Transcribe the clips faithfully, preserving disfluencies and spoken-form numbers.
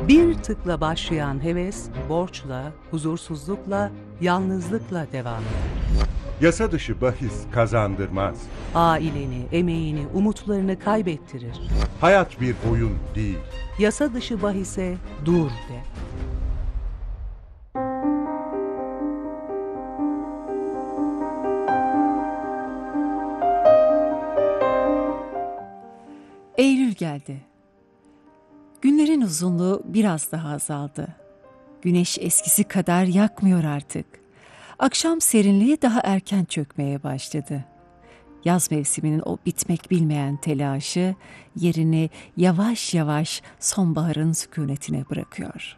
Bir tıkla başlayan heves, borçla, huzursuzlukla, yalnızlıkla devam eder. Yasa dışı bahis kazandırmaz. Aileni, emeğini, umutlarını kaybettirir. Hayat bir oyun değil. Yasa dışı bahise dur de. Eylül geldi. Günlerin uzunluğu biraz daha azaldı. Güneş eskisi kadar yakmıyor artık. Akşam serinliği daha erken çökmeye başladı. Yaz mevsiminin o bitmek bilmeyen telaşı yerini yavaş yavaş sonbaharın sükunetine bırakıyor.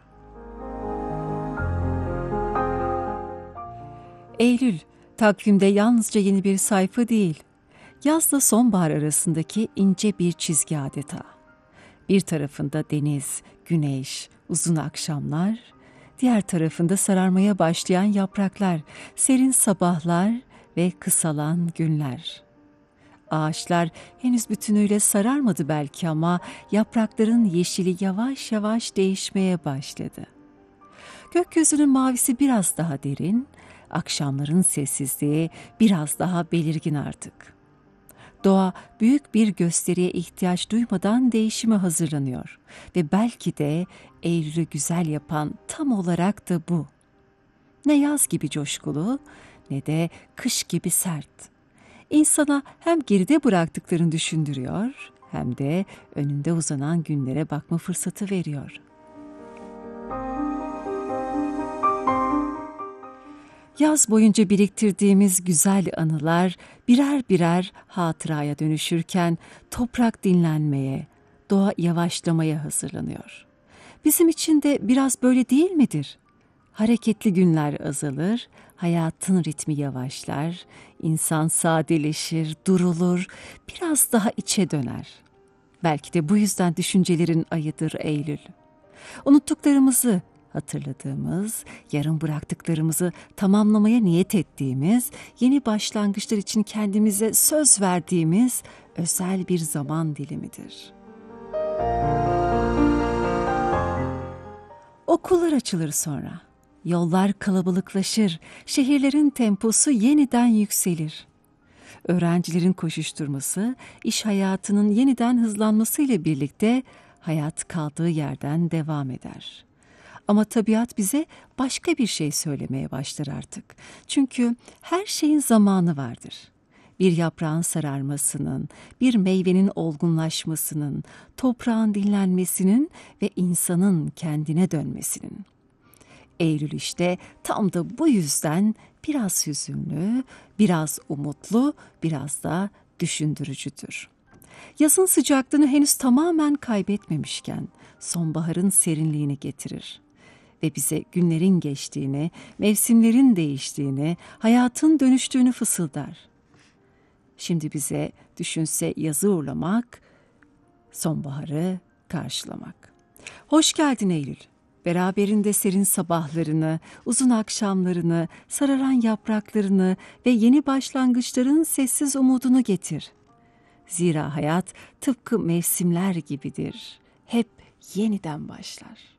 Eylül, takvimde yalnızca yeni bir sayfa değil, yazla sonbahar arasındaki ince bir çizgi adeta. Bir tarafında deniz, güneş, uzun akşamlar, diğer tarafında sararmaya başlayan yapraklar, serin sabahlar ve kısalan günler. Ağaçlar henüz bütünüyle sararmadı belki ama yaprakların yeşili yavaş yavaş değişmeye başladı. Gökyüzünün mavisi biraz daha derin, akşamların sessizliği biraz daha belirgin artık. Doğa büyük bir gösteriye ihtiyaç duymadan değişime hazırlanıyor ve belki de Eylül'ü güzel yapan tam olarak da bu. Ne yaz gibi coşkulu ne de kış gibi sert. İnsana hem geride bıraktıklarını düşündürüyor hem de önünde uzanan günlere bakma fırsatı veriyor. Yaz boyunca biriktirdiğimiz güzel anılar birer birer hatıraya dönüşürken toprak dinlenmeye, doğa yavaşlamaya hazırlanıyor. Bizim için de biraz böyle değil midir? Hareketli günler azalır, hayatın ritmi yavaşlar, insan sadeleşir, durulur, biraz daha içe döner. Belki de bu yüzden düşüncelerin ayıdır Eylül. Unuttuklarımızı hatırladığımız, yarım bıraktıklarımızı tamamlamaya niyet ettiğimiz, yeni başlangıçlar için kendimize söz verdiğimiz özel bir zaman dilimidir. Okullar açılır sonra. Yollar kalabalıklaşır, şehirlerin temposu yeniden yükselir. Öğrencilerin koşuşturması, iş hayatının yeniden hızlanmasıyla birlikte hayat kaldığı yerden devam eder. Ama tabiat bize başka bir şey söylemeye başlar artık. Çünkü her şeyin zamanı vardır. Bir yaprağın sararmasının, bir meyvenin olgunlaşmasının, toprağın dinlenmesinin ve insanın kendine dönmesinin. Eylül işte tam da bu yüzden biraz hüzünlü, biraz umutlu, biraz da düşündürücüdür. Yazın sıcaklığını henüz tamamen kaybetmemişken sonbaharın serinliğini getirir ve bize günlerin geçtiğini, mevsimlerin değiştiğini, hayatın dönüştüğünü fısıldar. Şimdi bize düşünse yazı uğurlamak, sonbaharı karşılamak. Hoş geldin Eylül. Beraberinde serin sabahlarını, uzun akşamlarını, sararan yapraklarını ve yeni başlangıçların sessiz umudunu getir. Zira hayat tıpkı mevsimler gibidir. Hep yeniden başlar.